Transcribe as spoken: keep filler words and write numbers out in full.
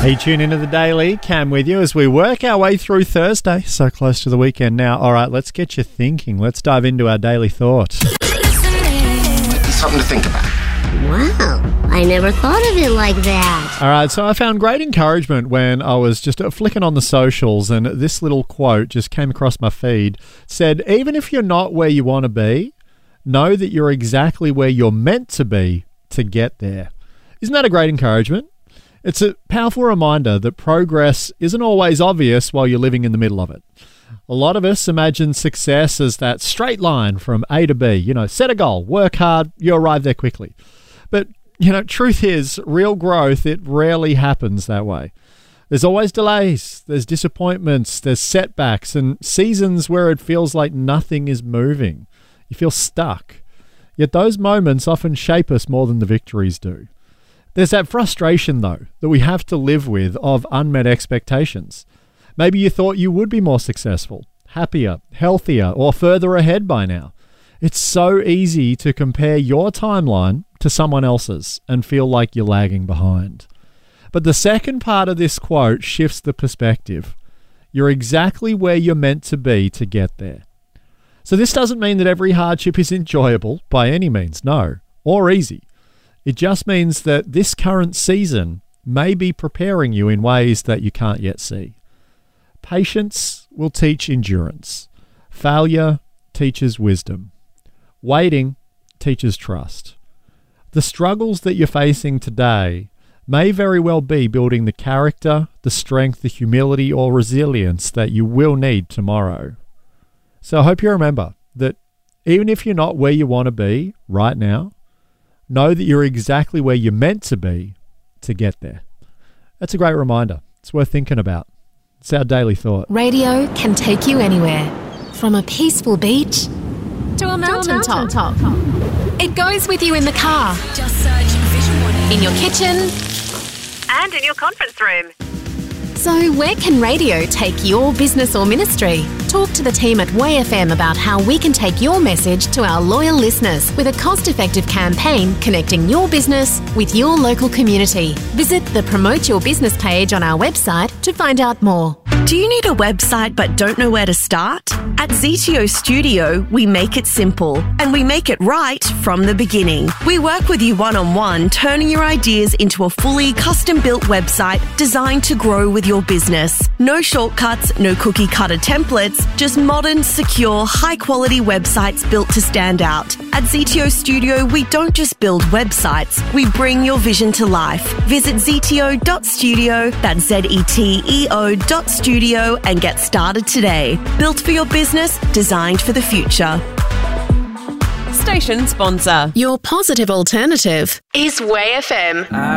Hey, tune into the Daily. Cam with you as we work our way through Thursday. So close to the weekend now. All right, let's get you thinking. Let's dive into our daily thought. Something to think about. Wow, I never thought of it like that. All right, so I found great encouragement when I was just uh, flicking on the socials, and this little quote just came across my feed. It said, even if you're not where you want to be, know that you're exactly where you're meant to be to get there. Isn't that a great encouragement? It's a powerful reminder that progress isn't always obvious while you're living in the middle of it. A lot of us imagine success as that straight line from A to B. You know, set a goal, work hard, you arrive there quickly. But, you know, truth is, real growth, it rarely happens that way. There's always delays, there's disappointments, there's setbacks, and seasons where it feels like nothing is moving. You feel stuck. Yet those moments often shape us more than the victories do. There's that frustration, though, that we have to live with of unmet expectations. Maybe you thought you would be more successful, happier, healthier, or further ahead by now. It's so easy to compare your timeline to someone else's and feel like you're lagging behind. But the second part of this quote shifts the perspective. You're exactly where you're meant to be to get there. So this doesn't mean that every hardship is enjoyable by any means, no, or easy. It just means that this current season may be preparing you in ways that you can't yet see. Patience will teach endurance. Failure teaches wisdom. Waiting teaches trust. The struggles that you're facing today may very well be building the character, the strength, the humility, or resilience that you will need tomorrow. So I hope you remember that even if you're not where you want to be right now, know that you're exactly where you're meant to be to get there. That's a great reminder. It's worth thinking about. It's our daily thought. Radio can take you anywhere, from a peaceful beach to a mountain top. top. It goes with you in the car, Just search Vision One in your kitchen, and in your conference room. So where can radio take your business or ministry? Talk to the team at Way F M about how we can take your message to our loyal listeners with a cost-effective campaign connecting your business with your local community. Visit the Promote Your Business page on our website to find out more. Do you need a website but don't know where to start? At Z T O Studio, we make it simple and we make it right from the beginning. We work with you one-on-one, turning your ideas into a fully custom-built website designed to grow with your business. No shortcuts, no cookie-cutter templates, just modern, secure, high-quality websites built to stand out. At Z T O Studio, we don't just build websites, we bring your vision to life. Visit z t o dot studio, that's Z E T E O dot studio, and get started today. Built for your business, designed for the future. Station sponsor. Your positive alternative Is Way F M.